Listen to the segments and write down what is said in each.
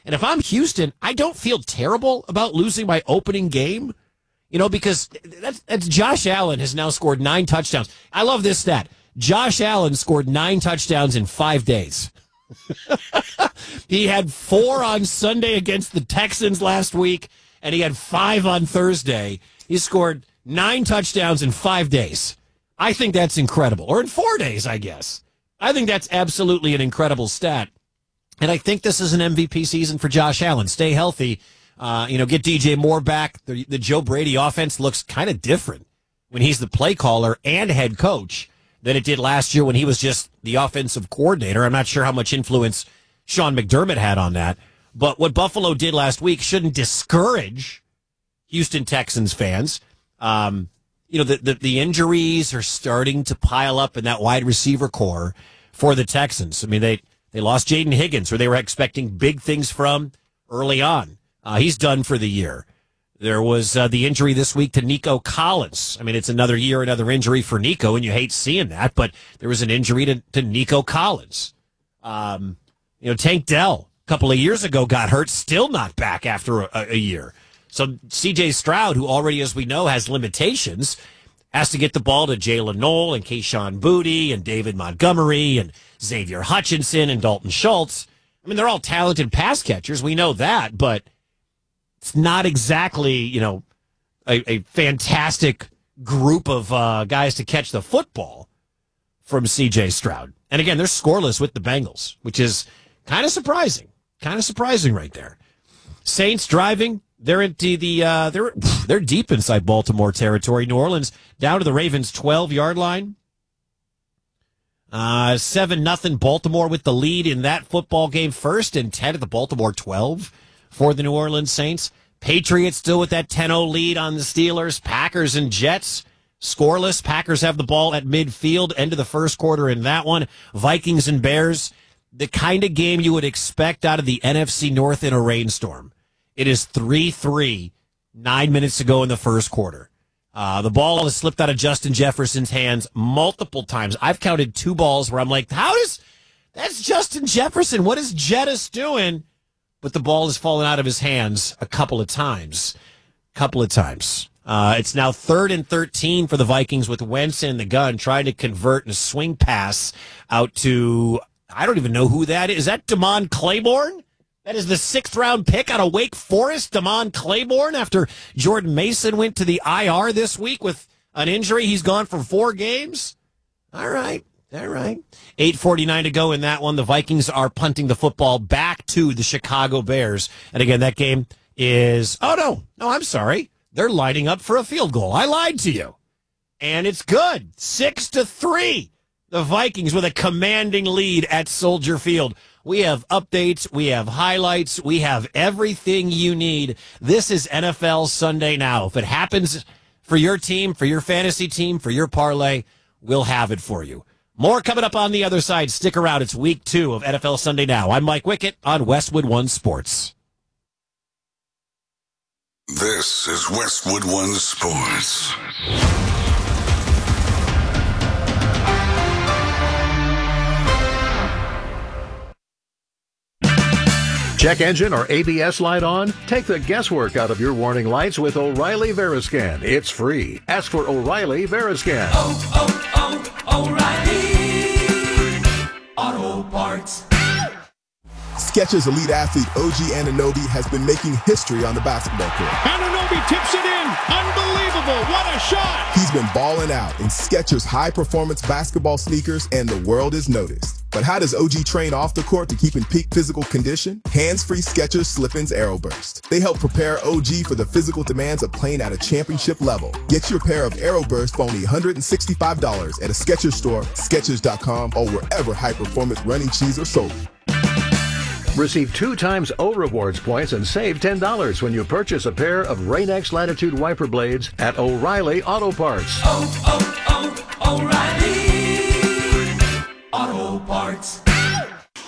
And if I'm Houston, I don't feel terrible about losing my opening game, because that's Josh Allen has now scored 9 touchdowns. I love this stat. Josh Allen scored 9 touchdowns in 5 days. He had 4 on Sunday against the Texans last week, and he had 5 on Thursday. He scored 9 touchdowns in 5 days. I think that's incredible. Or in 4 days, I guess. I think that's absolutely an incredible stat. And I think this is an MVP season for Josh Allen. Stay healthy. Get DJ Moore back. The Joe Brady offense looks kind of different when he's the play caller and head coach than it did last year when he was just the offensive coordinator. I'm not sure how much influence Sean McDermott had on that. But what Buffalo did last week shouldn't discourage Houston Texans fans. The injuries are starting to pile up in that wide receiver core for the Texans. I mean, they lost Jaden Higgins, who they were expecting big things from early on. He's done for the year. There was the injury this week to Nico Collins. I mean, it's another year, another injury for Nico, and you hate seeing that, but there was an injury to Nico Collins. Tank Dell, a couple of years ago, got hurt, still not back after a year. So C.J. Stroud, who already, as we know, has limitations, has to get the ball to Jalen Noel and Kayshon Boutte and David Montgomery and Xavier Hutchinson and Dalton Schultz. I mean, they're all talented pass catchers. We know that, but it's not exactly, a fantastic group of guys to catch the football from C.J. Stroud. And again, they're scoreless with the Bengals, which is kind of surprising. Kind of surprising right there. Saints driving. They're into they're deep inside Baltimore territory. New Orleans down to the Ravens 12-yard line. 7-0 Baltimore with the lead in that football game. 1st and 10 at the Baltimore 12 for the New Orleans Saints. Patriots still with that 10-0 lead on the Steelers. Packers and Jets scoreless. Packers have the ball at midfield. End of the first quarter in that one. Vikings and Bears. The kind of game you would expect out of the NFC North in a rainstorm. It is 3-3, 9 minutes to go in the first quarter. The ball has slipped out of Justin Jefferson's hands multiple times. I've counted 2 balls where I'm like, that's Justin Jefferson. What is Jettis doing? But the ball has fallen out of his hands a couple of times. It's now 3rd and 13 for the Vikings with Wentz in the gun, trying to convert a swing pass out to, I don't even know who that is. Is that Damon Claiborne? That is the 6th-round pick out of Wake Forest, Damon Claiborne, after Jordan Mason went to the IR this week with an injury. He's gone for 4 games. All right. 8:49 to go in that one. The Vikings are punting the football back to the Chicago Bears. And again, that game is, no, I'm sorry. They're lining up for a field goal. I lied to you. And it's good. 6-3. The Vikings with a commanding lead at Soldier Field. We have updates, we have highlights, we have everything you need. This is NFL Sunday Now. If it happens for your team, for your fantasy team, for your parlay, we'll have it for you. More coming up on the other side. Stick around. It's week 2 of NFL Sunday Now. I'm Mike Wickett on Westwood One Sports. This is Westwood One Sports. Check engine or ABS light on? Take the guesswork out of your warning lights with O'Reilly Veriscan. It's free. Ask for O'Reilly Veriscan. O'Reilly Auto Parts. Skechers elite athlete OG Anunoby has been making history on the basketball court. Anunoby tips it in. Unbelievable. What a shot. He's been balling out in Skechers high-performance basketball sneakers, and the world is noticed. But how does OG train off the court to keep in peak physical condition? Hands-free Skechers Slip-ins AeroBurst. They help prepare OG for the physical demands of playing at a championship level. Get your pair of AeroBurst for only $165 at a Skechers store, Skechers.com, or wherever high-performance running shoes are sold. Receive 2 times O Rewards points and save $10 when you purchase a pair of Rain-X Latitude wiper blades at O'Reilly Auto Parts. O'Reilly Auto Parts.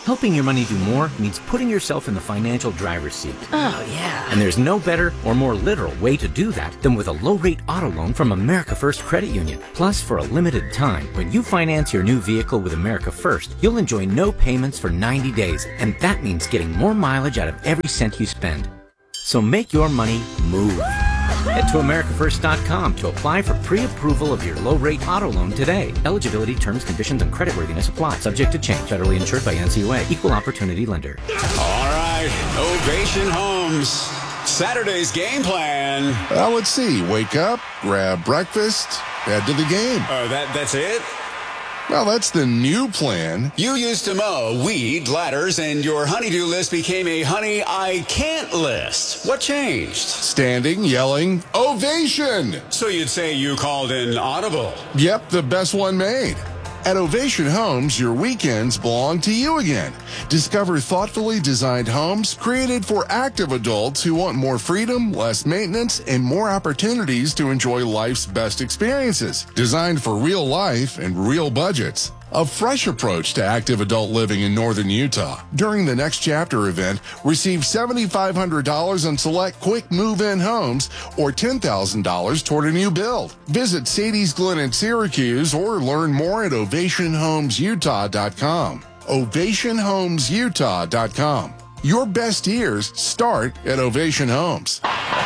Helping your money do more means putting yourself in the financial driver's seat. Oh, yeah. And there's no better or more literal way to do that than with a low-rate auto loan from America First Credit Union. Plus, for a limited time, when you finance your new vehicle with America First, you'll enjoy no payments for 90 days. And that means getting more mileage out of every cent you spend. So make your money move. Head to AmericaFirst.com to apply for pre-approval of your low-rate auto loan today. Eligibility, terms, conditions, and creditworthiness apply. Subject to change. Federally insured by NCUA. Equal opportunity lender. All right. Ovation Homes. Saturday's game plan. Let's see. Wake up, grab breakfast, head to the game. That's it? Well, that's the new plan. You used to mow, weed, ladders, and your honeydew list became a honey I can't list. What changed? Standing, yelling, ovation! So you'd say you called in audible. Yep, the best one made. At Ovation Homes, your weekends belong to you again. Discover thoughtfully designed homes created for active adults who want more freedom, less maintenance, and more opportunities to enjoy life's best experiences. Designed for real life and real budgets. A fresh approach to active adult living in northern Utah. During the Next Chapter event, receive $7,500 on select quick move-in homes or $10,000 toward a new build. Visit Sadie's Glen in Syracuse or learn more at OvationHomesUtah.com. OvationHomesUtah.com. Your best years start at Ovation Homes.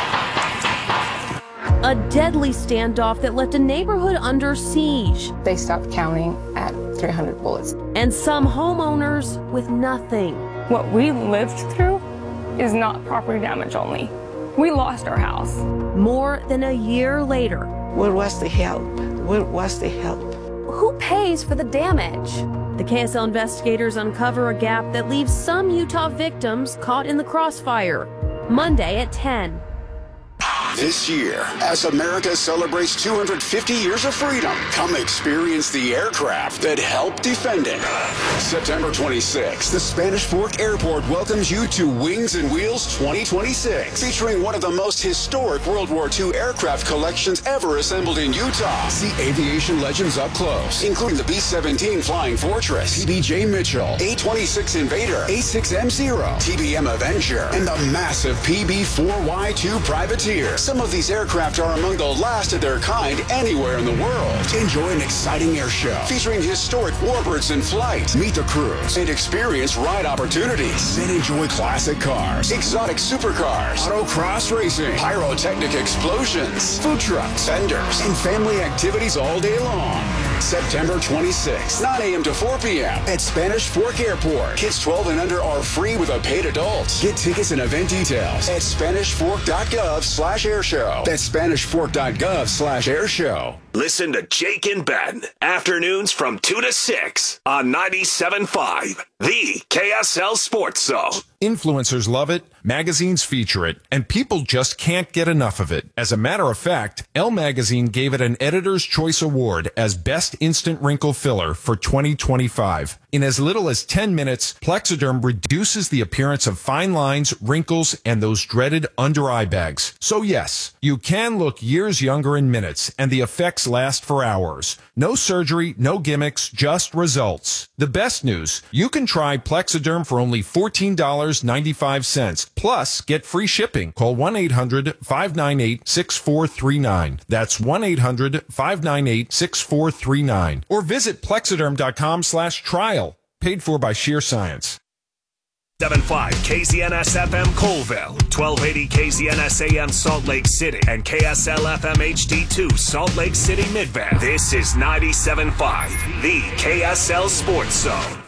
A deadly standoff that left a neighborhood under siege. They stopped counting at 300 bullets. And some homeowners with nothing. What we lived through is not property damage only. We lost our house. More than a year later. Where was the help? Where was the help? Who pays for the damage? The KSL investigators uncover a gap that leaves some Utah victims caught in the crossfire. Monday at 10. This year, as America celebrates 250 years of freedom, come experience the aircraft that helped defend it. September 26th, the Spanish Fork Airport welcomes you to Wings and Wheels 2026, featuring one of the most historic World War II aircraft collections ever assembled in Utah. See aviation legends up close, including the B-17 Flying Fortress, PBJ Mitchell, A-26 Invader, A-6M0, TBM Avenger, and the massive PB-4Y2 Privateer. Some of these aircraft are among the last of their kind anywhere in the world. Enjoy an exciting air show featuring historic warbirds in flight. Meet the crews and experience ride opportunities. Then enjoy classic cars, exotic supercars, autocross racing, pyrotechnic explosions, food trucks, vendors, and family activities all day long. September 26th, 9 a.m. to 4 p.m. at Spanish Fork Airport. Kids 12 and under are free with a paid adult. Get tickets and event details at SpanishFork.gov/airshow. That's SpanishFork.gov/airshow. Listen to Jake and Ben, afternoons from 2 to 6 on 97.5, the KSL Sports Zone. Influencers love it, magazines feature it, and people just can't get enough of it. As a matter of fact, Elle Magazine gave it an Editor's Choice Award as Best Instant Wrinkle Filler for 2025. In as little as 10 minutes, Plexiderm reduces the appearance of fine lines, wrinkles, and those dreaded under-eye bags. So yes, you can look years younger in minutes, and the effects last for hours. No surgery, no gimmicks, just results. The best news, you can try Plexiderm for only $14.95. Plus, get free shipping. Call 1-800-598-6439. That's 1-800-598-6439. Or visit Plexiderm.com/trial. Paid for by Sheer Science. 7.5 KZNS FM Colville, 1280 KZNS AM Salt Lake City, and KSL FM HD2 Salt Lake City Midvale. This is 97.5, the KSL Sports Zone.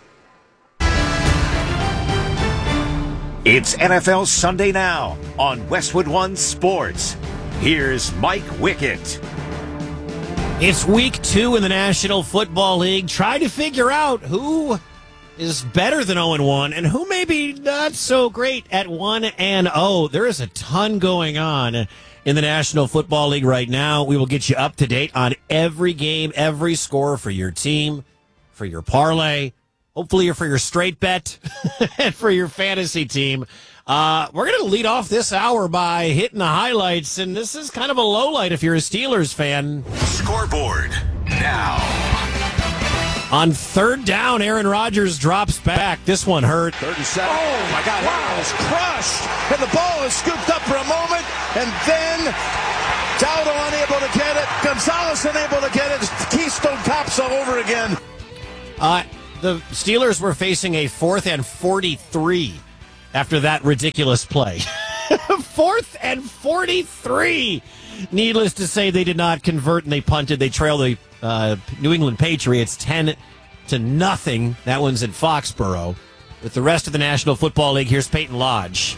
It's NFL Sunday Now on Westwood One Sports. Here's Mike Wickett. It's week 2 in the National Football League. Try to figure out who is better than 0-1 and who may be not so great at 1-0. There is a ton going on in the National Football League right now. We will get you up to date on every game, every score for your team, for your parlay, hopefully for your straight bet, and for your fantasy team. We're going to lead off this hour by hitting the highlights, and this is kind of a low light if you're a Steelers fan. Scoreboard now. On third down, Aaron Rodgers drops back. This one hurt. 37. Oh, my God. Wow. It's crushed. And the ball is scooped up for a moment. And then Dowdle unable to get it. Gonzalez unable to get it. Keystone Cops all over again. The Steelers were facing a 4th and 43 after that ridiculous play. 4th and 43. Needless to say, they did not convert and they punted. They trailed the New England Patriots 10-0. That one's in Foxborough. With the rest of the National Football League, here's Peyton Lodge.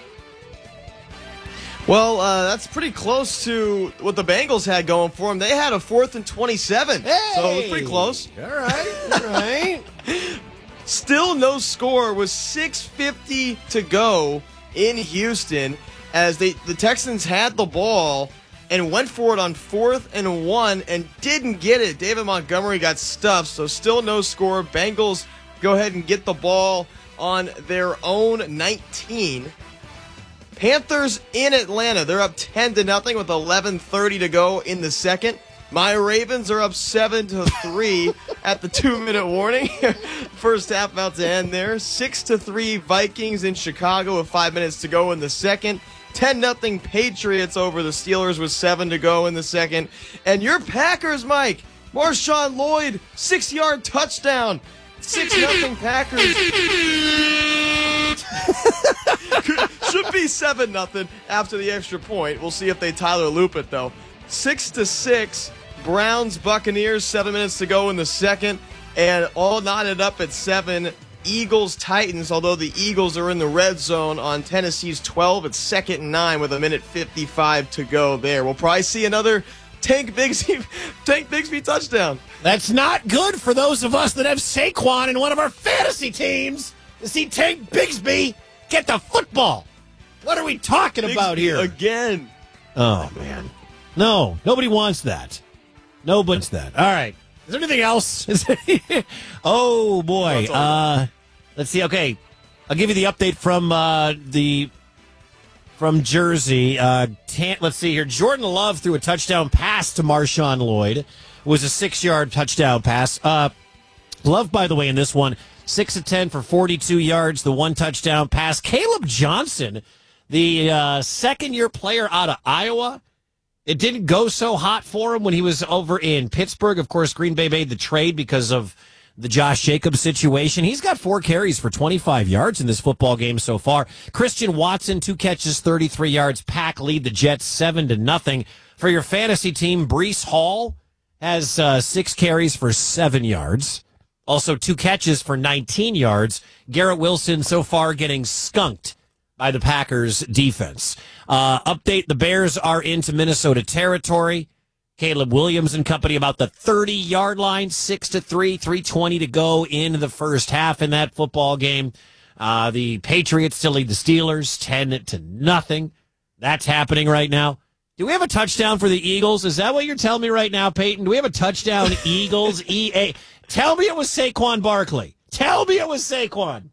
Well, that's pretty close to what the Bengals had going for them. They had a 4th and 27, so it was pretty close. All right. Still no score with 6:50 to go in Houston as the Texans had the ball and went for it on 4th and 1 and didn't get it. David Montgomery got stuffed, so still no score. Bengals go ahead and get the ball on their own 19. Panthers in Atlanta. They're up 10-0 with 11:30 to go in the second. My Ravens are up 7-3 at the 2-minute warning. First half about to end there. 6-3 Vikings in Chicago with 5 minutes to go in the second. 10-0 Patriots over the Steelers with 7 to go in the second. And your Packers, Mike. Marshawn Lloyd, 6-yard touchdown. 6-0 Packers. Should be 7-0 after the extra point. We'll see if they Tyler Loop it, though. 6-6 Browns Buccaneers, 7 minutes to go in the second. And all knotted up at 7 Eagles Titans, although the Eagles are in the red zone on Tennessee's 12. It's 2nd and 9 with 1:55 to go there. We'll probably see another Tank Bigsby touchdown. That's not good for those of us that have Saquon in one of our fantasy teams to see Tank Bigsby get the football. What are we talking about here? Again. Oh, man. No, nobody wants that. Nobody wants that. All right. Is there anything else? Oh, boy. Let's see. Okay. I'll give you the update from Jersey. Let's see here. Jordan Love threw a touchdown pass to Marshawn Lloyd. It was a 6-yard touchdown pass. Love, by the way, in this one, 6 of 10 for 42 yards, the 1 touchdown pass. Caleb Johnson, the second-year player out of Iowa, it didn't go so hot for him when he was over in Pittsburgh. Of course, Green Bay made the trade because of the Josh Jacobs situation. He's got 4 carries for 25 yards in this football game so far. Christian Watson, 2 catches, 33 yards. Pack lead the Jets 7-0. For your fantasy team, Breece Hall has 6 carries for 7 yards. Also 2 catches for 19 yards. Garrett Wilson so far getting skunked by the Packers defense. Update, the Bears are into Minnesota territory. Caleb Williams and company about the 30-yard line, 6-3, 3:20 to go in the first half in that football game. The Patriots still lead the Steelers 10-0. That's happening right now. Do we have a touchdown for the Eagles? Is that what you're telling me right now, Peyton? Do we have a touchdown, Eagles, EA? Tell me it was Saquon Barkley. Tell me it was Saquon.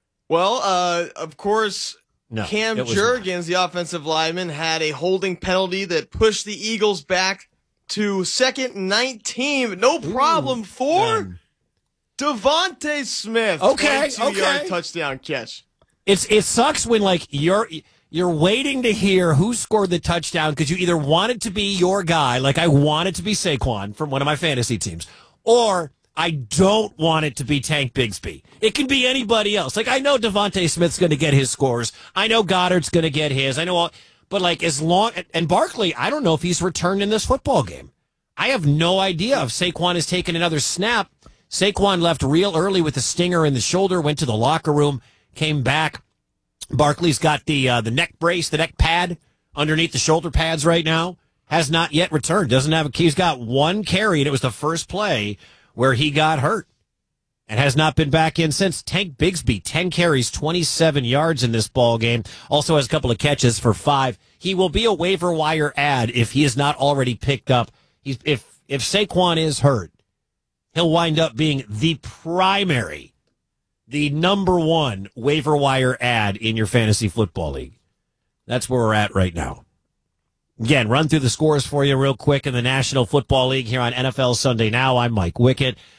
Well, of course, no, Cam Jurgens, the offensive lineman, had a holding penalty that pushed the Eagles back to 2nd and 19. No problem for Devontae Smith. Okay. 22-yard touchdown catch. It sucks when you're waiting to hear who scored the touchdown because you either want it to be your guy, like I want it to be Saquon from one of my fantasy teams, or I don't want it to be Tank Bigsby. It can be anybody else. Like, I know Devontae Smith's going to get his scores. I know Goddard's going to get his. I know all, but like as long, and Barkley, I don't know if he's returned in this football game. I have no idea if Saquon has taken another snap. Saquon left real early with a stinger in the shoulder, went to the locker room, came back. Barkley's got the neck brace, the neck pad underneath the shoulder pads right now. Has not yet returned. Doesn't have a key. He's got 1 carry, and it was the first play where he got hurt and has not been back in since. Tank Bigsby, 10 carries, 27 yards in this ball game. Also has a couple of catches for 5. He will be a waiver wire ad if he is not already picked up. If Saquon is hurt, he'll wind up being the primary, the number 1 waiver wire ad in your fantasy football league. That's where we're at right now. Again, run through the scores for you real quick in the National Football League here on NFL Sunday Now. I'm Mike Wickett.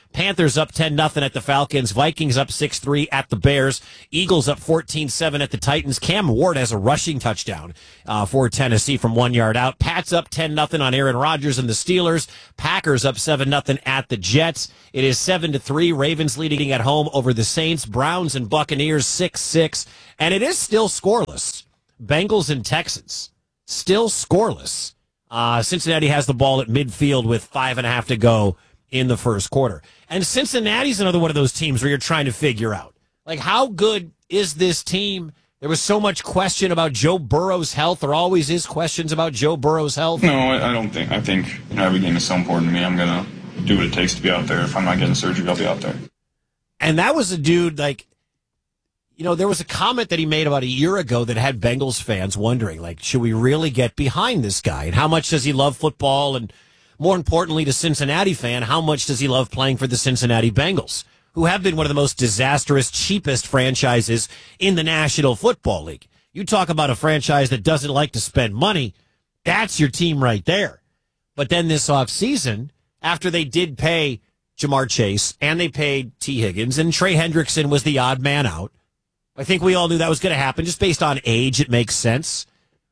Panthers up 10-0 at the Falcons. Vikings up 6-3 at the Bears. Eagles up 14-7 at the Titans. Cam Ward has a rushing touchdown for Tennessee from 1 yard out. Pats up 10-0 on Aaron Rodgers and the Steelers. Packers up 7-0 at the Jets. It is 7-3. Ravens leading at home over the Saints. Browns and Buccaneers 6-6. And it is still scoreless. Bengals and Texans still scoreless. Cincinnati has the ball at midfield with 5.5 to go in the first quarter. And Cincinnati's another one of those teams where you're trying to figure out, like, how good is this team? There was so much question about Joe Burrow's health. There always is questions about Joe Burrow's health. No, I don't think. I think every game is so important to me. I'm going to do what it takes to be out there. If I'm not getting surgery, I'll be out there. And that was a dude, like, there was a comment that he made about a year ago that had Bengals fans wondering, like, should we really get behind this guy? And how much does he love football? And more importantly, to Cincinnati fan, how much does he love playing for the Cincinnati Bengals, who have been one of the most disastrous, cheapest franchises in the National Football League? You talk about a franchise that doesn't like to spend money, that's your team right there. But then this offseason, after they did pay Jamar Chase and they paid T. Higgins and Trey Hendrickson was the odd man out, I think we all knew that was going to happen. Just based on age, it makes sense.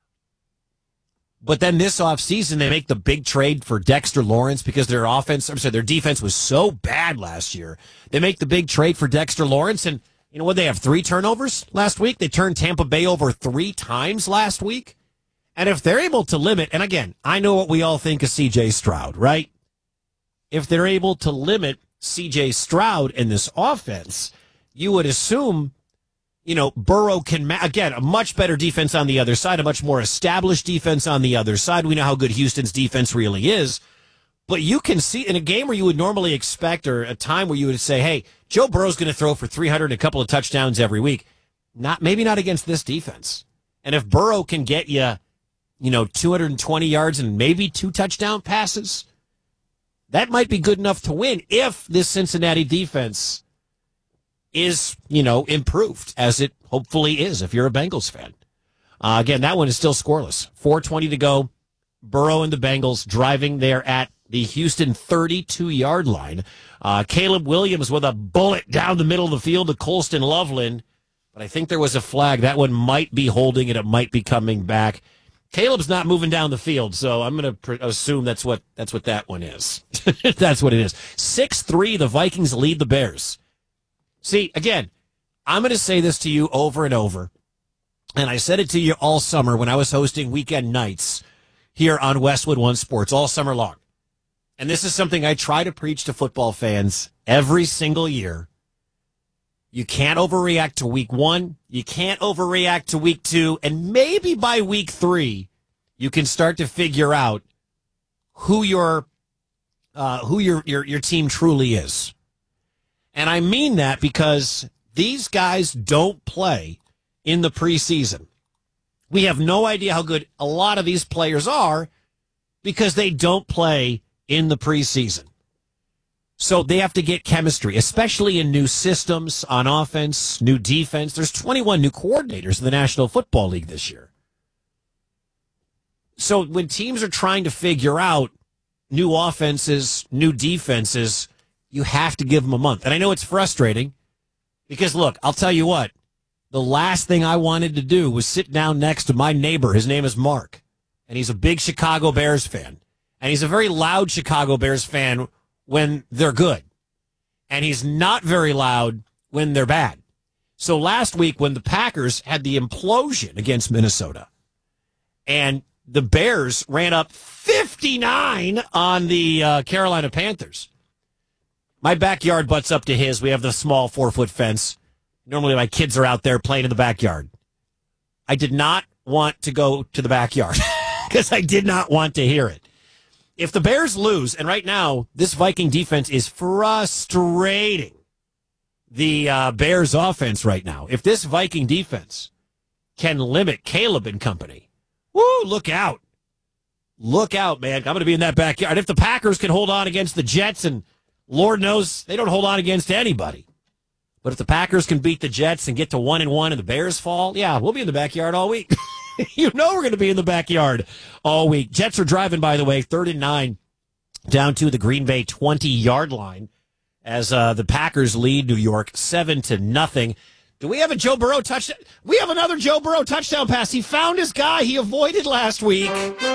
But then this offseason, they make the big trade for Dexter Lawrence because their defense was so bad last year. They make the big trade for Dexter Lawrence, and you know what? They have 3 turnovers last week. They turned Tampa Bay over 3 times last week. And if they're able to limit, and again, I know what we all think of C.J. Stroud, right? If they're able to limit C.J. Stroud in this offense, you would assume, Burrow can, again, a much better defense on the other side, a much more established defense on the other side. We know how good Houston's defense really is. But you can see in a game where you would normally expect, or a time where you would say, hey, Joe Burrow's going to throw for 300 and a couple of touchdowns every week. Maybe not against this defense. And if Burrow can get you, 220 yards and maybe 2 touchdown passes, that might be good enough to win if this Cincinnati defense is, improved, as it hopefully is if you're a Bengals fan. Again, that one is still scoreless. 4:20 to go. Burrow and the Bengals driving there at the Houston 32-yard line. Caleb Williams with a bullet down the middle of the field to Colston Loveland. But I think there was a flag. That one might be holding and it might be coming back. Caleb's not moving down the field, so I'm going to assume that's what that one is. That's what it is. 6-3, the Vikings lead the Bears. See, again, I'm going to say this to you over and over, and I said it to you all summer when I was hosting weekend nights here on Westwood One Sports all summer long. And this is something I try to preach to football fans every single year. You can't overreact to week 1. You can't overreact to week 2. And maybe by week 3, you can start to figure out who your team truly is. And I mean that because these guys don't play in the preseason. We have no idea how good a lot of these players are because they don't play in the preseason. So they have to get chemistry, especially in new systems on offense, new defense. There's 21 new coordinators in the National Football League this year. So when teams are trying to figure out new offenses, new defenses, you have to give them a month. And I know it's frustrating because, look, I'll tell you what. The last thing I wanted to do was sit down next to my neighbor. His name is Mark, and he's a big Chicago Bears fan. And he's a very loud Chicago Bears fan when they're good. And he's not very loud when they're bad. So last week when the Packers had the implosion against Minnesota and the Bears ran up 59 on the Carolina Panthers, my backyard butts up to his. We have the small 4-foot fence. Normally my kids are out there playing in the backyard. I did not want to go to the backyard because I did not want to hear it. If the Bears lose, and right now this Viking defense is frustrating the Bears offense right now. If this Viking defense can limit Caleb and company, woo, look out. Look out, man. I'm going to be in that backyard. If the Packers can hold on against the Jets, and Lord knows they don't hold on against anybody. But if the Packers can beat the Jets and get to 1-1 and the Bears fall, yeah, we'll be in the backyard all week. You know we're going to be in the backyard all week. Jets are driving, by the way, 3rd and 9 down to the Green Bay 20-yard line as the Packers lead New York 7-0. Do we have a Joe Burrow touchdown? We have another Joe Burrow touchdown pass. He found his guy he avoided last week.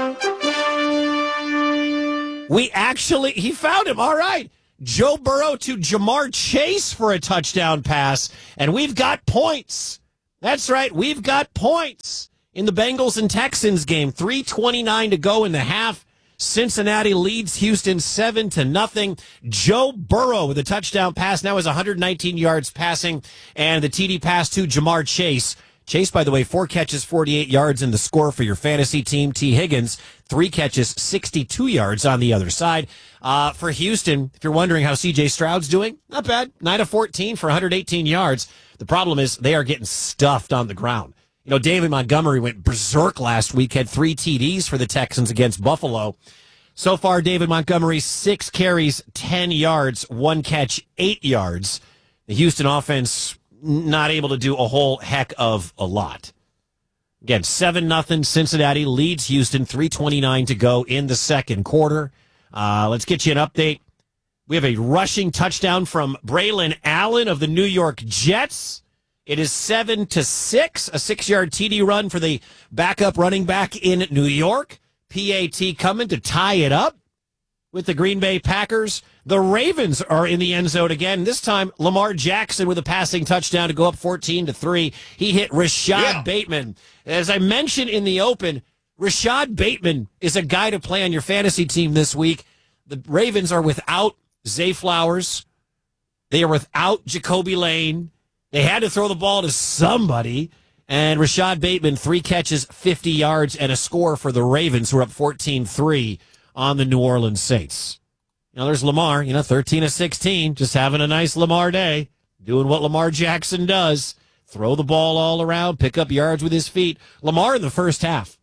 He found him. All right. Joe Burrow to Jamar Chase for a touchdown pass. And we've got points. That's right. We've got points in the Bengals and Texans game. 3:29 to go in the half. Cincinnati leads Houston 7-0. Joe Burrow with a touchdown pass now has 119 yards passing, and the TD pass to Jamar Chase. Chase, by the way, 4 catches, 48 yards in the score for your fantasy team. T. Higgins, 3 catches, 62 yards on the other side. For Houston, if you're wondering how C.J. Stroud's doing, not bad. 9 of 14 for 118 yards. The problem is they are getting stuffed on the ground. You know, David Montgomery went berserk last week, had 3 TDs for the Texans against Buffalo. So far, David Montgomery, 6 carries, 10 yards, 1 catch, 8 yards. The Houston offense not able to do a whole heck of a lot. Again, 7-0. Cincinnati leads Houston, 3:29 to go in the second quarter. Let's get you an update. We have a rushing touchdown from Braylon Allen of the New York Jets. It is 7-6, a 6-yard TD run for the backup running back in New York. PAT coming to tie it up with the Green Bay Packers. The Ravens are in the end zone again. This time, Lamar Jackson with a passing touchdown to go up 14-3. He hit Rashad Bateman. As I mentioned in the open, Rashad Bateman is a guy to play on your fantasy team this week. The Ravens are without Zay Flowers. They are without Jacoby Lane. They had to throw the ball to somebody, and Rashad Bateman, 3 catches, 50 yards, and a score for the Ravens, who are up 14-3 on the New Orleans Saints. Now, there's Lamar, 13 of 16, just having a nice Lamar day, doing what Lamar Jackson does, throw the ball all around, pick up yards with his feet. Lamar in the first half,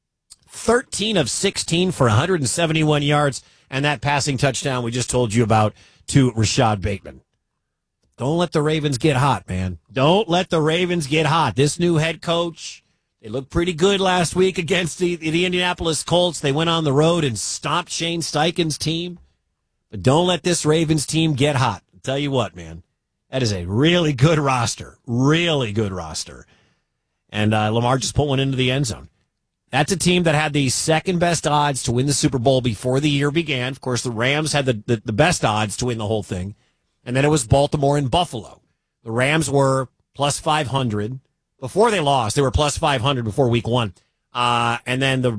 13 of 16 for 171 yards, and that passing touchdown we just told you about to Rashad Bateman. Don't let the Ravens get hot, man. Don't let the Ravens get hot. This new head coach, they looked pretty good last week against the Indianapolis Colts. They went on the road and stomped Shane Steichen's team. But don't let this Ravens team get hot. I'll tell you what, man. That is a really good roster. Really good roster. And Lamar just put one into the end zone. That's a team that had the second best odds to win the Super Bowl before the year began. Of course, the Rams had the best odds to win the whole thing. And then it was Baltimore and Buffalo. The Rams were plus 500. Before they lost, they were plus 500 before week 1. And then the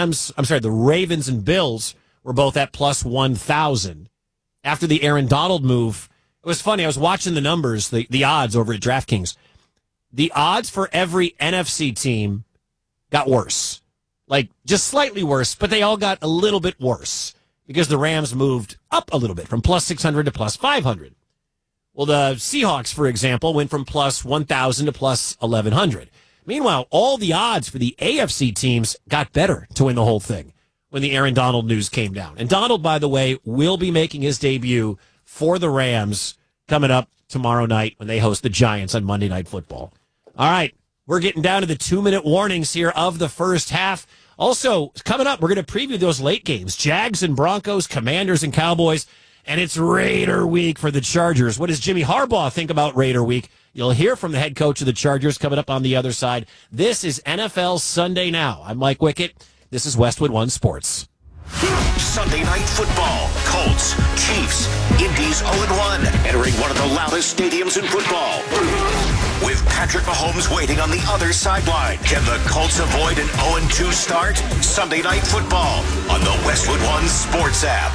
Ravens and Bills were both at plus 1,000. After the Aaron Donald move, it was funny. I was watching the numbers, the odds over at DraftKings. The odds for every NFC team got worse. Like, just slightly worse, but they all got a little bit worse. Because the Rams moved up a little bit from plus 600 to plus 500. Well, the Seahawks, for example, went from plus 1,000 to plus 1,100. Meanwhile, all the odds for the AFC teams got better to win the whole thing when the Aaron Donald news came down. And Donald, by the way, will be making his debut for the Rams coming up tomorrow night when they host the Giants on Monday Night Football. All right, we're getting down to the 2-minute warnings here of the first half. Also, coming up, we're going to preview those late games. Jags and Broncos, Commanders and Cowboys, and it's Raider Week for the Chargers. What does Jimmy Harbaugh think about Raider Week? You'll hear from the head coach of the Chargers coming up on the other side. This is NFL Sunday Now. I'm Mike Wickett. This is Westwood One Sports. Sunday Night Football. Colts, Chiefs, Indy's 0-1, entering one of the loudest stadiums in football. With Patrick Mahomes waiting on the other sideline. Can the Colts avoid an 0-2 start? Sunday Night Football on the Westwood One Sports app.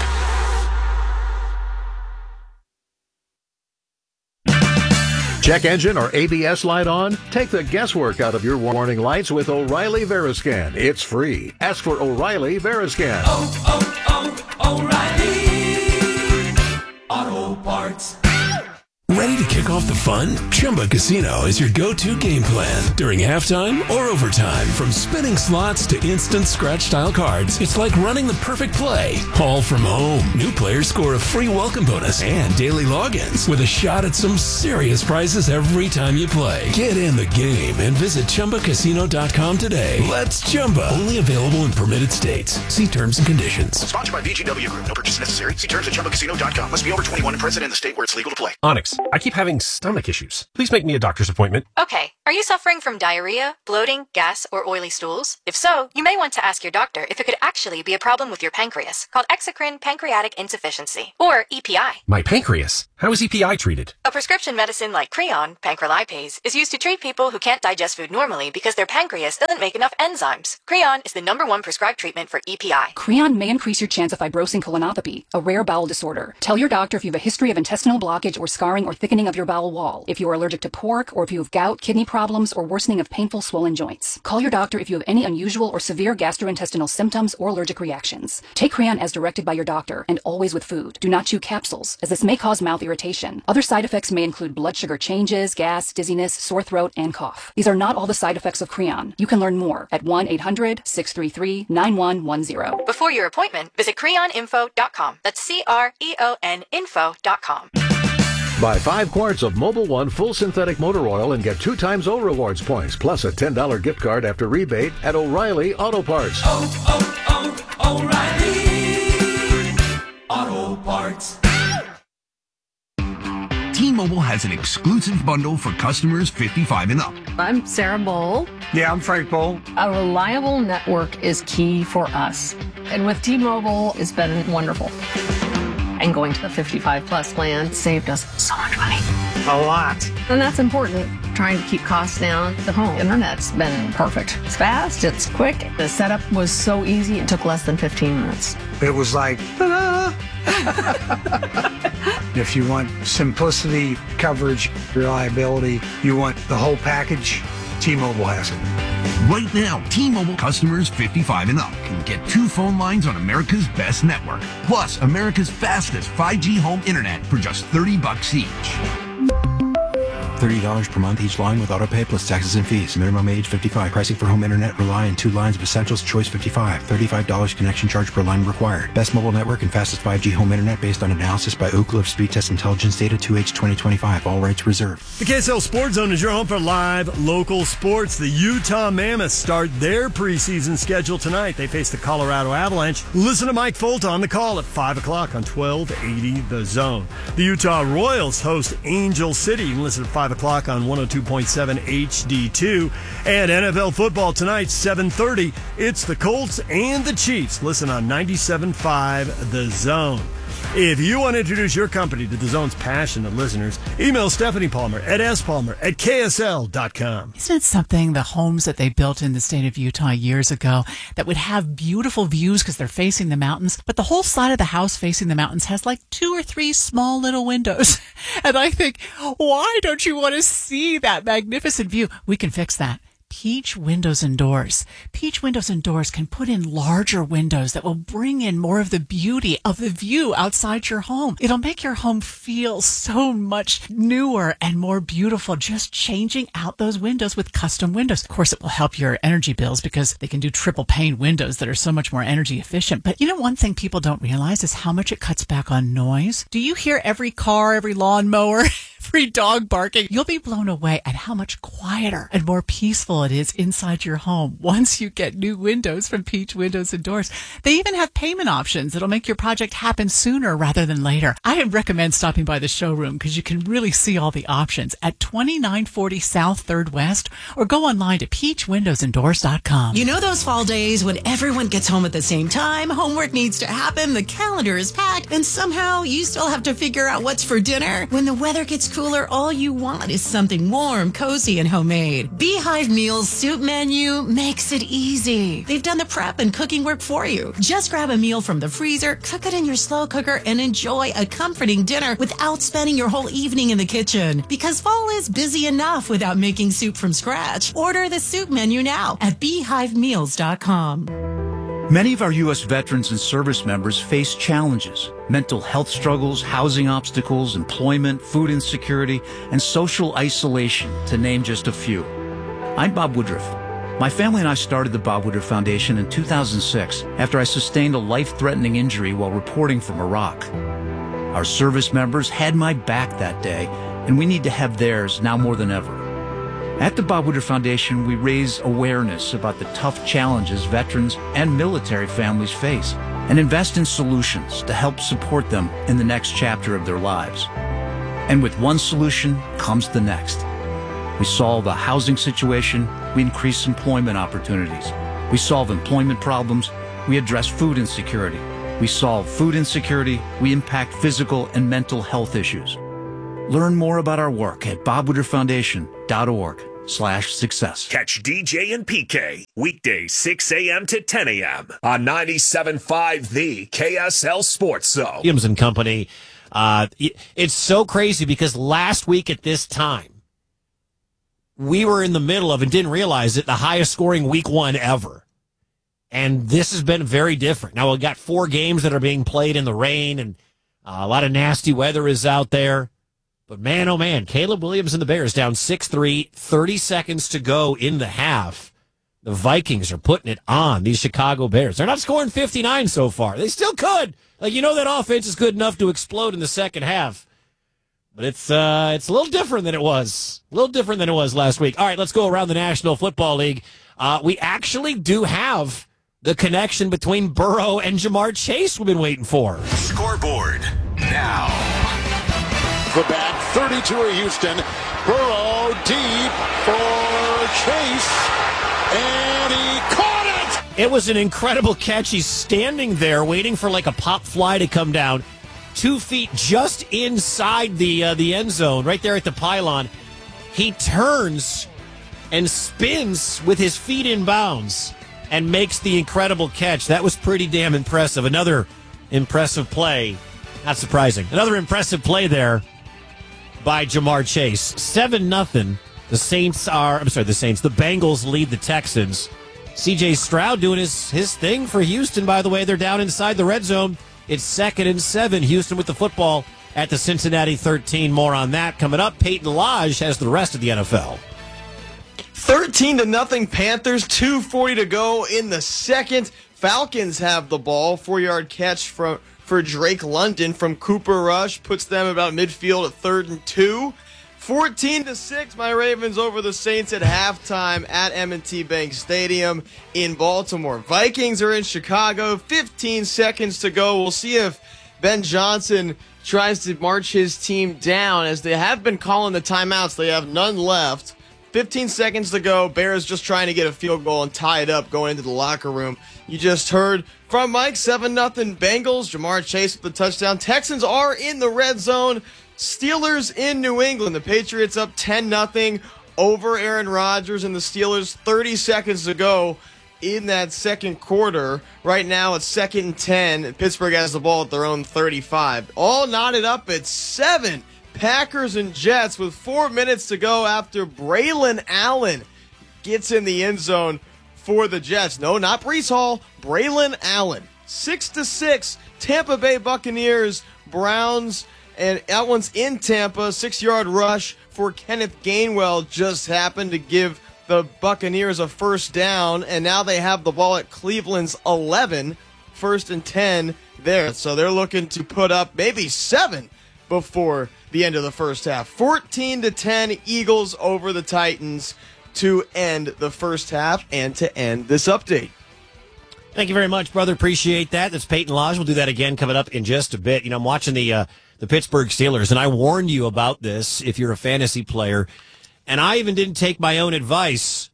Check engine or ABS light on? Take the guesswork out of your warning lights with O'Reilly Veriscan. It's free. Ask for O'Reilly Veriscan. O'Reilly Auto Parts. Ready to kick off the fun? Chumba Casino is your go-to game plan during halftime or overtime. From spinning slots to instant scratch-style cards, it's like running the perfect play, all from home. New players score a free welcome bonus and daily logins with a shot at some serious prizes every time you play. Get in the game and visit ChumbaCasino.com today. Let's Chumba. Only available in permitted states. See terms and conditions. Sponsored by VGW Group. No purchase necessary. See terms at ChumbaCasino.com. Must be over 21 and present in the state where it's legal to play. Onyx, I keep having stomach issues. Please make me a doctor's appointment. Okay. Are you suffering from diarrhea, bloating, gas, or oily stools? If so, you may want to ask your doctor if it could actually be a problem with your pancreas, called exocrine pancreatic insufficiency, or EPI. My pancreas? How is EPI treated? A prescription medicine like Creon, pancrelipase, is used to treat people who can't digest food normally because their pancreas doesn't make enough enzymes. Creon is the #1 prescribed treatment for EPI. Creon may increase your chance of fibrosing colonopathy, a rare bowel disorder. Tell your doctor if you have a history of intestinal blockage or scarring or thickening of your bowel wall, if you are allergic to pork, or if you have gout, kidney problems, or worsening of painful swollen joints. Call your doctor if you have any unusual or severe gastrointestinal symptoms or allergic reactions. Take Creon as directed by your doctor, and always with food. Do not chew capsules, as this may cause mouth irritation. Other side effects may include blood sugar changes, gas, dizziness, sore throat, and cough. These are not all the side effects of Creon. You can learn more at 1-800-633-9110. Before your appointment, visit creoninfo.com. That's CREON info.com. Buy 5 quarts of Mobil 1 full synthetic motor oil and get 2 times O Rewards points, plus a $10 gift card after rebate at O'Reilly Auto Parts. O'Reilly Auto Parts. T-Mobile has an exclusive bundle for customers 55 and up. I'm Sarah Bowl. Yeah, I'm Frank Bowl. A reliable network is key for us. And with T-Mobile, it's been wonderful. And going to the 55 plus plan saved us so much money. A lot. And that's important. Trying to keep costs down. The home internet's been perfect. It's fast, it's quick. The setup was so easy, it took less than 15 minutes. It was like, ta-da! If you want simplicity, coverage, reliability, you want the whole package, T-Mobile has it. Right now, T-Mobile customers 55 and up can get 2 phone lines on America's best network, plus America's fastest 5G home internet for just $30 each. $30 per month each line with autopay plus taxes and fees. Minimum age 55. Pricing for home internet rely on 2 lines of Essentials Choice 55. $35 connection charge per line required. Best mobile network and fastest 5G home internet based on analysis by Ookla of Speed Test Intelligence data 2H 2025. All rights reserved. The KSL Sports Zone is your home for live local sports. The Utah Mammoths start their preseason schedule tonight. They face the Colorado Avalanche. Listen to Mike Folta on the call at 5 o'clock on 1280 The Zone. The Utah Royals host Angel City. You can listen at 5 o'clock on 102.7 HD2. And NFL football tonight, 7:30. It's the Colts and the Chiefs. Listen on 97.5 The Zone. If you want to introduce your company to The Zone's passionate listeners, email Stephanie Palmer at spalmer@ksl.com. Isn't it something, the homes that they built in the state of Utah years ago that would have beautiful views because they're facing the mountains, but the whole side of the house facing the mountains has like 2 or 3 small little windows. And I think, why don't you want to see that magnificent view? We can fix that. Peach Windows and Doors. Peach Windows and Doors can put in larger windows that will bring in more of the beauty of the view outside your home. It'll make your home feel so much newer and more beautiful, just changing out those windows with custom windows. Of course, it will help your energy bills because they can do triple pane windows that are so much more energy efficient. But you know, one thing people don't realize is how much it cuts back on noise. Do you hear every car, every lawnmower, every dog barking? You'll be blown away at how much quieter and more peaceful it is inside your home once you get new windows from Peach Windows and Doors. They even have payment options that'll make your project happen sooner rather than later. I recommend stopping by the showroom because you can really see all the options at 2940 South 3rd West, or go online to peachwindowsanddoors.com. You know those fall days when everyone gets home at the same time, homework needs to happen, the calendar is packed, and somehow you still have to figure out what's for dinner? When the weather gets cooler, all you want is something warm, cozy, and homemade. Beehive Meals Soup Menu makes it easy. They've done the prep and cooking work for you. Just grab a meal from the freezer, cook it in your slow cooker, and enjoy a comforting dinner without spending your whole evening in the kitchen. Because fall is busy enough without making soup from scratch. Order the soup menu now at beehivemeals.com. Many of our U.S. veterans and service members face challenges. mental health struggles, housing obstacles, employment, food insecurity, and social isolation, to name just a few. I'm Bob Woodruff. My family and I started the Bob Woodruff Foundation in 2006 after I sustained a life-threatening injury while reporting from Iraq. Our service members had my back that day, and we need to have theirs now more than ever. At the Bob Woodruff Foundation, we raise awareness about the tough challenges veterans and military families face and invest in solutions to help support them in the next chapter of their lives. And with one solution comes the next. We solve a housing situation, we increase employment opportunities. We solve employment problems, we address food insecurity. We solve food insecurity, we impact physical and mental health issues. Learn more about our work at bobwoodrufffoundation.org/success. Catch DJ and PK weekdays 6 a.m. to 10 a.m. on 97.5 The KSL Sports Zone. Williams and Company. It's so crazy because last week at this time, we were in the middle of and didn't realize it, the highest scoring week one ever. And this has been very different. Now, we've got 4 games that are being played in the rain, and a lot of nasty weather is out there. But man, oh man, Caleb Williams and the Bears down 6-3, 30 seconds to go in the half. The Vikings are putting it on these Chicago Bears. They're not scoring 59 so far. They still could. That offense is good enough to explode in the second half. But it's a little different than it was. A little different than it was last week. All right, let's go around the National Football League. We actually do have the connection between Burrow and Jamar Chase we've been waiting for. Scoreboard now. The back 32 of Houston. Burrow deep for Chase. And he caught it! It was an incredible catch. He's standing there waiting for like a pop fly to come down. 2 feet just inside the end zone, right there at the pylon. He turns and spins with his feet in bounds and makes the incredible catch. That was pretty damn impressive. Another impressive play. Not surprising. Another impressive play there by Jamar Chase. 7-0. The Bengals lead the Texans. C.J. Stroud doing his thing for Houston, by the way. They're down inside the red zone. It's 2nd and 7. Houston with the football at the Cincinnati 13. More on that coming up. Peyton Lodge has the rest of the NFL. 13-0 Panthers, 2:40 to go in the second. Falcons have the ball. 4-yard catch for Drake London from Cooper Rush. Puts them about midfield at 3rd and 2. 14-6, my Ravens over the Saints at halftime at M&T Bank Stadium in Baltimore. Vikings are in Chicago. 15 seconds to go. We'll see if Ben Johnson tries to march his team down, as they have been calling the timeouts. They have none left. 15 seconds to go. Bears just trying to get a field goal and tie it up going into the locker room. You just heard from Mike, 7-0 Bengals. Jamar Chase with the touchdown. Texans are in the red zone. Steelers in New England. The Patriots up 10-0 over Aaron Rodgers and the Steelers. 30 seconds to go in that second quarter. Right now it's 2nd and 10. Pittsburgh has the ball at their own 35. All knotted up at 7. Packers and Jets with 4 minutes to go after Braylon Allen gets in the end zone for the Jets. No, not Breece Hall. Braylon Allen. 6-6. Tampa Bay Buccaneers, Browns, and that one's in Tampa. 6-yard rush for Kenneth Gainwell just happened to give the Buccaneers a first down, and now they have the ball at Cleveland's 11. 1st and 10 there. So they're looking to put up maybe 7 before the end of the first half. 14-10 Eagles over the Titans to end the first half and to end this update. Thank you very much, brother. Appreciate that. That's Peyton Lodge. We'll do that again coming up in just a bit. I'm watching the Pittsburgh Steelers, and I warned you about this if you're a fantasy player. And I even didn't take my own advice.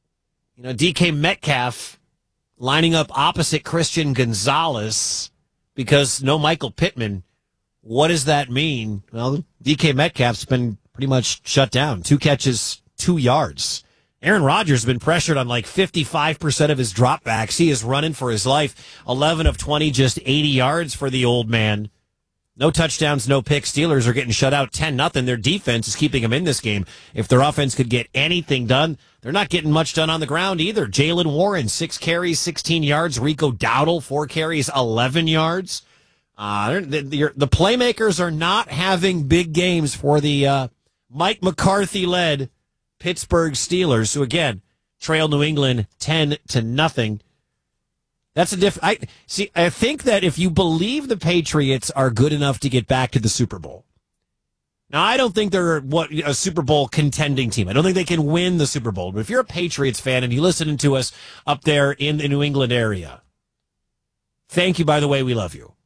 DK Metcalf lining up opposite Christian Gonzalez because no Michael Pittman. What does that mean? Well, DK Metcalf's been pretty much shut down. 2 catches, 2 yards. Aaron Rodgers has been pressured on like 55% of his dropbacks. He is running for his life. 11 of 20, just 80 yards for the old man. No touchdowns, no picks. Steelers are getting shut out 10-0. Their defense is keeping them in this game. If their offense could get anything done, they're not getting much done on the ground either. Jaylen Warren, 6 carries, 16 yards. Rico Dowdle, 4 carries, 11 yards. The playmakers are not having big games for the Mike McCarthy-led Pittsburgh Steelers, who, again, trail New England 10-0. That's a different. I think that if you believe the Patriots are good enough to get back to the Super Bowl. Now, I don't think they're a Super Bowl contending team. I don't think they can win the Super Bowl. But if you're a Patriots fan and you're listening to us up there in the New England area, thank you, by the way, we love you.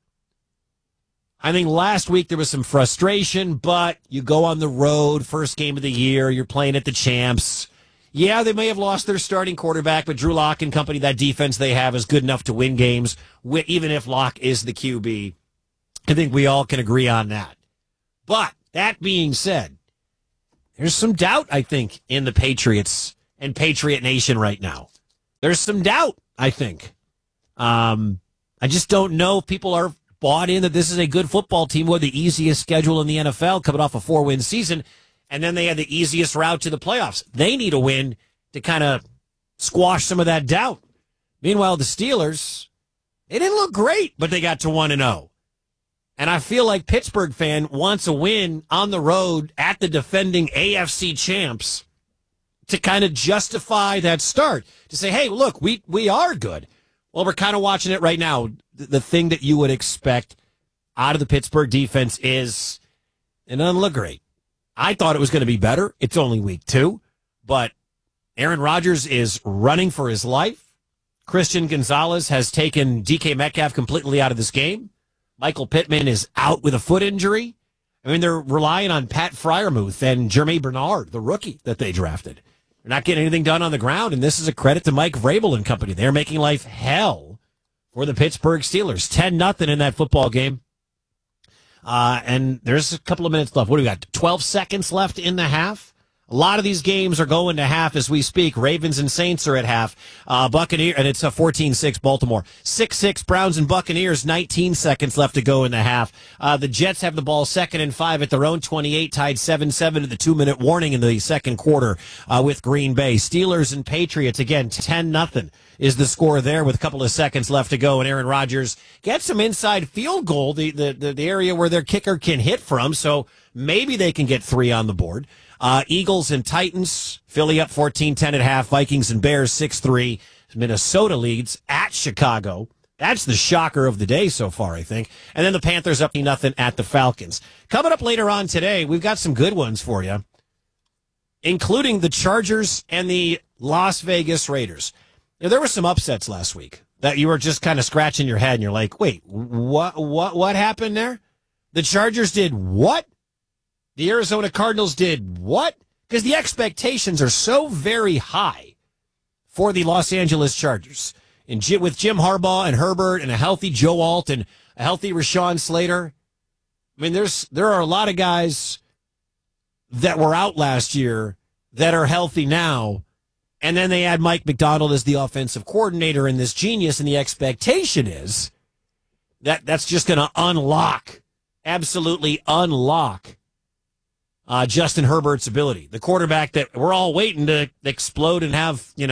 I think last week there was some frustration, but you go on the road, first game of the year, you're playing at the Champs. Yeah, they may have lost their starting quarterback, but Drew Lock and company, that defense they have is good enough to win games, even if Lock is the QB. I think we all can agree on that. But that being said, there's some doubt, I think, in the Patriots and Patriot Nation right now. There's some doubt, I think. I just don't know if people are bought in that this is a good football team with the easiest schedule in the NFL coming off a 4-win season, and then they had the easiest route to the playoffs. They need a win to kind of squash some of that doubt. Meanwhile, the Steelers, they didn't look great, but they got to 1-0. And I feel like Pittsburgh fan wants a win on the road at the defending AFC champs to kind of justify that start. To say, hey, look, we are good. Well, we're kind of watching it right now. The thing that you would expect out of the Pittsburgh defense is it doesn't look great. I thought it was going to be better. It's only week 2. But Aaron Rodgers is running for his life. Christian Gonzalez has taken DK Metcalf completely out of this game. Michael Pittman is out with a foot injury. I mean, they're relying on Pat Freiermuth and Jermaine Bernard, the rookie that they drafted. They're not getting anything done on the ground, and this is a credit to Mike Vrabel and company. They're making life hell for the Pittsburgh Steelers. 10-0 in that football game. And there's a couple of minutes left. What do we got? 12 seconds left in the half. A lot of these games are going to half as we speak. Ravens and Saints are at half. Buccaneers, and it's a 14-6 Baltimore. 6-6 Browns and Buccaneers, 19 seconds left to go in the half. The Jets have the ball 2nd and 5 at their own 28, tied 7-7 at the 2-minute warning in the second quarter with Green Bay. Steelers and Patriots, again, 10-0 is the score there with a couple of seconds left to go. And Aaron Rodgers gets some inside field goal, the area where their kicker can hit from, so maybe they can get 3 on the board. Eagles and Titans, Philly up 14-10 at half. Vikings and Bears 6-3. Minnesota leads at Chicago. That's the shocker of the day so far, I think. And then the Panthers up 0-0 at the Falcons. Coming up later on today, we've got some good ones for you, including the Chargers and the Las Vegas Raiders. Now, there were some upsets last week that you were just kind of scratching your head and you're like, wait, what happened there? The Chargers did what? The Arizona Cardinals did what? Because the expectations are so very high for the Los Angeles Chargers. And with Jim Harbaugh and Herbert and a healthy Joe Alt and a healthy Rashawn Slater. I mean, there are a lot of guys that were out last year that are healthy now. And then they add Mike McDonald as the offensive coordinator and this genius. And the expectation is that that's just going to absolutely unlock Justin Herbert's ability, the quarterback that we're all waiting to explode and have, the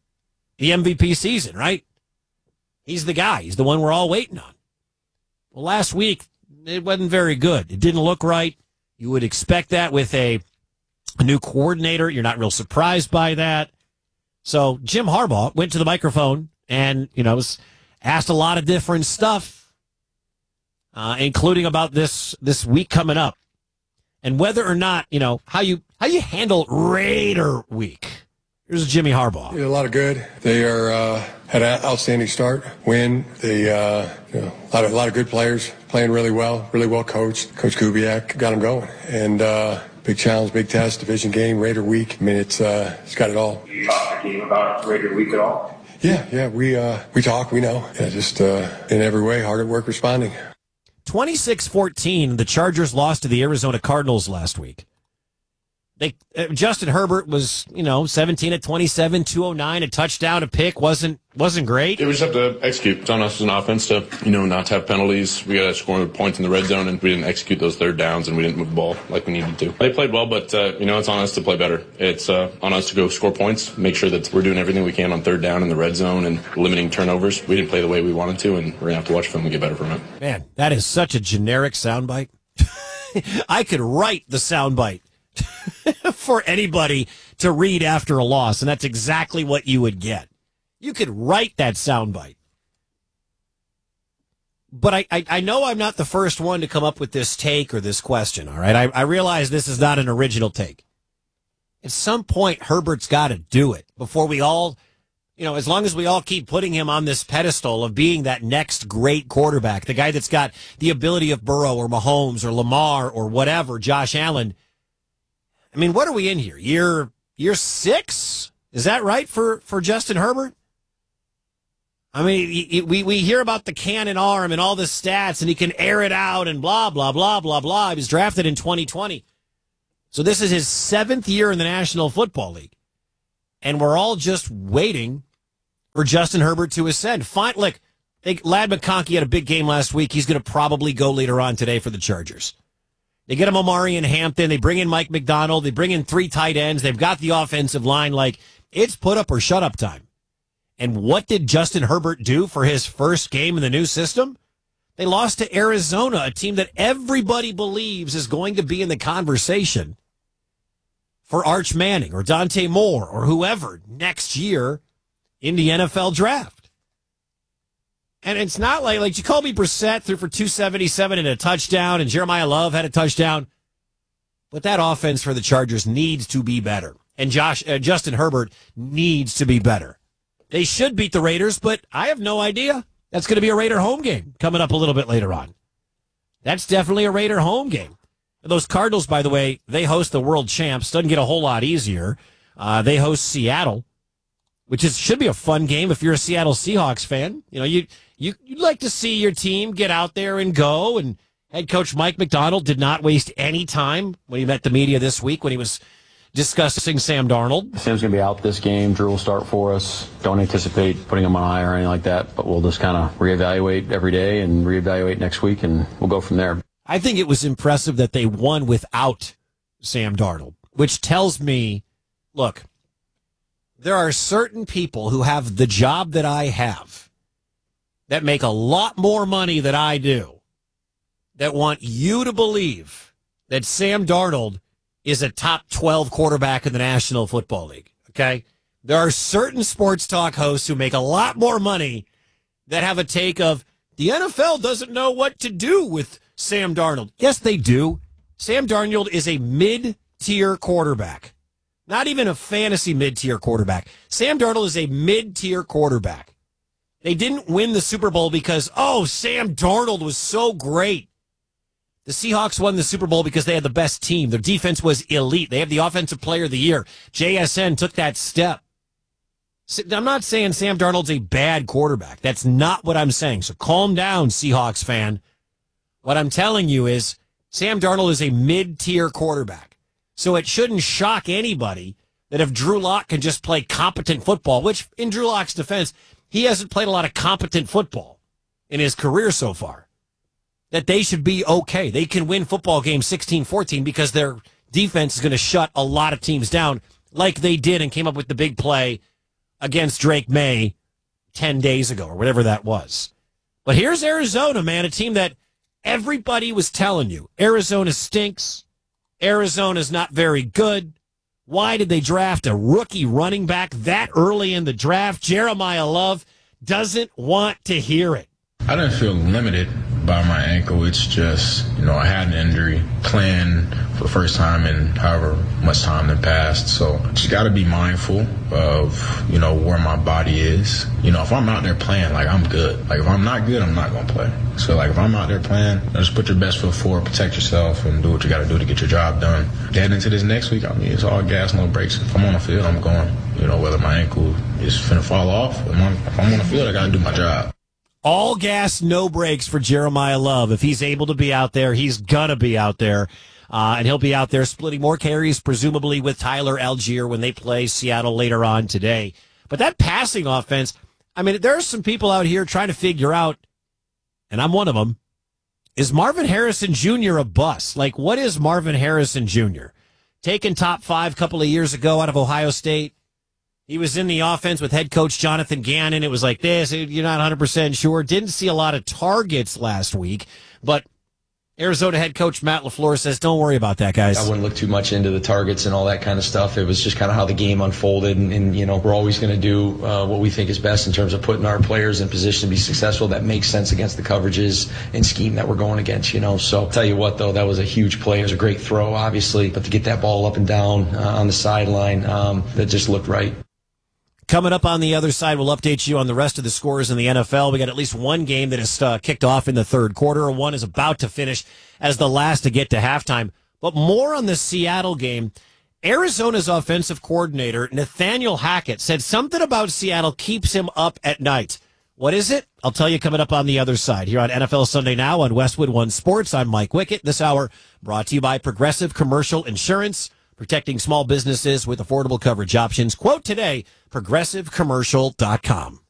MVP season, right? He's the guy. He's the one we're all waiting on. Well, last week, it wasn't very good. It didn't look right. You would expect that with a new coordinator. You're not real surprised by that. So Jim Harbaugh went to the microphone and, was asked a lot of different stuff, including about this week coming up. And whether or not, how you handle Raider week. Here's Jimmy Harbaugh. A lot of good. They had an outstanding start, win. They a lot of good players playing really well coached. Coach Kubiak got them going. And big challenge, big test, division game, Raider week. I mean, it's got it all. You talk to the team about Raider week at all? Yeah, we talk, we know. Yeah, just in every way, hard at work responding. 26-14, the Chargers lost to the Arizona Cardinals last week. Justin Herbert was, 17 at 27, 209, a touchdown, a pick, wasn't great. Yeah, we just have to execute. It's on us as an offense to, not to have penalties. We got to score points in the red zone, and we didn't execute those third downs, and we didn't move the ball like we needed to. They played well, but, it's on us to play better. It's on us to go score points, make sure that we're doing everything we can on third down in the red zone and limiting turnovers. We didn't play the way we wanted to, and we're going to have to watch film and get better from it. Man, that is such a generic soundbite. I could write the soundbite for anybody to read after a loss, and that's exactly what you would get. You could write that soundbite. But I know I'm not the first one to come up with this take or this question, all right? I realize this is not an original take. At some point, Herbert's got to do it before we all, as long as we all keep putting him on this pedestal of being that next great quarterback, the guy that's got the ability of Burrow or Mahomes or Lamar or whatever, Josh Allen. I mean, what are we in here? Year 6? Is that right for Justin Herbert? I mean, we hear about the cannon arm and all the stats, and he can air it out and blah, blah, blah, blah, blah. He was drafted in 2020. So this is his 7th year in the National Football League. And we're all just waiting for Justin Herbert to ascend. Fine, look, Ladd McConkey had a big game last week. He's going to probably go later on today for the Chargers. They get him Omari and Hampton. They bring in Mike McDonald. They bring in 3 tight ends. They've got the offensive line. Like, it's put up or shut up time. And what did Justin Herbert do for his first game in the new system? They lost to Arizona, a team that everybody believes is going to be in the conversation for Arch Manning or Dante Moore or whoever next year in the NFL draft. And it's not like Jacoby Brissett threw for 277 and a touchdown, and Jeremiah Love had a touchdown. But that offense for the Chargers needs to be better. And Justin Herbert needs to be better. They should beat the Raiders, but I have no idea. That's going to be a Raider home game coming up a little bit later on. That's definitely a Raider home game. And those Cardinals, by the way, they host the world champs. Doesn't get a whole lot easier. They host Seattle, which should be a fun game if you're a Seattle Seahawks fan. You'd like to see your team get out there and go. And head coach Mike McDonald did not waste any time when he met the media this week when he was discussing Sam Darnold. Sam's going to be out this game. Drew will start for us. Don't anticipate putting him on IR or anything like that, but we'll just kind of reevaluate every day and reevaluate next week, and we'll go from there. I think it was impressive that they won without Sam Darnold, which tells me, look, there are certain people who have the job that I have that make a lot more money than I do that want you to believe that Sam Darnold is a top 12 quarterback in the National Football League, okay? There are certain sports talk hosts who make a lot more money that have a take of, the NFL doesn't know what to do with Sam Darnold. Yes, they do. Sam Darnold is a mid-tier quarterback. Not even a fantasy mid-tier quarterback. Sam Darnold is a mid-tier quarterback. They didn't win the Super Bowl because, Sam Darnold was so great. The Seahawks won the Super Bowl because they had the best team. Their defense was elite. They have the Offensive Player of the Year. JSN took that step. I'm not saying Sam Darnold's a bad quarterback. That's not what I'm saying. So calm down, Seahawks fan. What I'm telling you is Sam Darnold is a mid-tier quarterback. So it shouldn't shock anybody that if Drew Lock can just play competent football, which in Drew Lock's defense, he hasn't played a lot of competent football in his career so far, that they should be okay. They can win football games 16-14 because their defense is going to shut a lot of teams down like they did and came up with the big play against Drake May 10 days ago or whatever that was. But here's Arizona, man, a team that everybody was telling you, Arizona stinks. Arizona's not very good. Why did they draft a rookie running back that early in the draft? Jeremiah Love doesn't want to hear it. I didn't feel limited by my ankle. It's just, I had an injury planned for the first time in however much time that passed. So just got to be mindful of, where my body is. If I'm out there playing, I'm good. If I'm not good, I'm not going to play. So, if I'm out there playing, just put your best foot forward, protect yourself, and do what you got to do to get your job done. Heading into this next week, it's all gas, no brakes. If I'm on the field, I'm going. Whether my ankle is finna fall off, if I'm on the field, I got to do my job. All gas, no brakes for Jeremiah Love. If he's able to be out there, he's going to be out there. And he'll be out there splitting more carries, presumably with Tyler Algier when they play Seattle later on today. But that passing offense, I mean, there are some people out here trying to figure out, and I'm one of them, is Marvin Harrison Jr. a bust? Like, what is Marvin Harrison Jr.? Taken top 5 a couple of years ago out of Ohio State. He was in the offense with head coach Jonathan Gannon. It was like this. You're not 100% sure. Didn't see a lot of targets last week, but Arizona head coach Matt LaFleur says, don't worry about that, guys. I wouldn't look too much into the targets and all that kind of stuff. It was just kind of how the game unfolded. And you know, we're always going to do what we think is best in terms of putting our players in position to be successful. That makes sense against the coverages and scheme that we're going against, you know. So I'll tell you what, though, that was a huge play. It was a great throw, obviously. But to get that ball up and down on the sideline, that just looked right. Coming up on the other side, we'll update you on the rest of the scores in the NFL. We got at least one game that is kicked off in the third quarter. One is about to finish as the last to get to halftime. But more on the Seattle game. Arizona's offensive coordinator, Nathaniel Hackett, said something about Seattle keeps him up at night. What is it? I'll tell you coming up on the other side. Here on NFL Sunday Now on Westwood One Sports, I'm Mike Wickett. This hour brought to you by Progressive Commercial Insurance, protecting small businesses with affordable coverage options. Quote today, progressivecommercial.com.